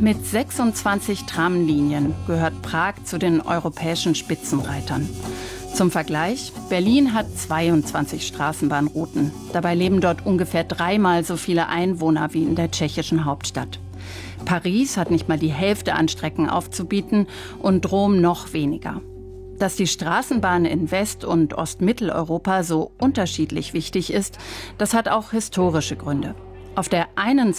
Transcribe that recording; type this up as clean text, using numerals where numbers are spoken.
Mit 26 Tramlinien gehört Prag zu den europäischen Spitzenreitern. Zum Vergleich, Berlin hat 22 Straßenbahnrouten. Dabei leben dort ungefähr 3-mal so viele Einwohner wie in der tschechischen Hauptstadt. Paris hat nicht mal die Hälfte an Strecken aufzubieten und Rom noch weniger. Dass die Straßenbahn in West- und Ostmitteleuropa so unterschiedlich wichtig ist, das hat auch historische Gründe. Auf der einen